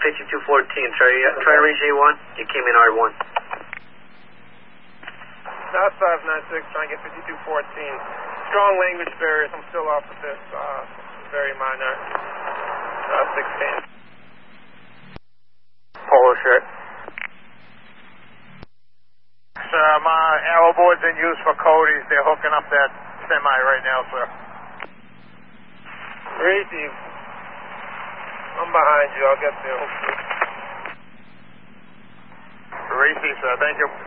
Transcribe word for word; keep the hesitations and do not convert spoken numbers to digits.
fifty-two fourteen. Try, uh, try to reach A one. You came in R one. South five nine six, trying to get fifty-two fourteen. Strong language barriers. I'm still off of this. Uh, very minor. Uh, sixteen. Polo shirt. Uh, my arrow board's in use for Cody's. They're hooking up that semi right now, sir. Racy, I'm behind you. I'll get there. Racy, sir. Thank you.